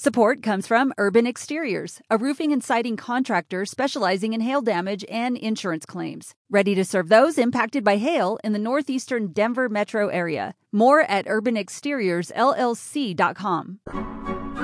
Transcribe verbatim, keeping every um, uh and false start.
Support comes from Urban Exteriors, a roofing and siding contractor specializing in hail damage and insurance claims. Ready to serve those impacted by hail in the northeastern Denver metro area. More at urban exteriors l l c dot com.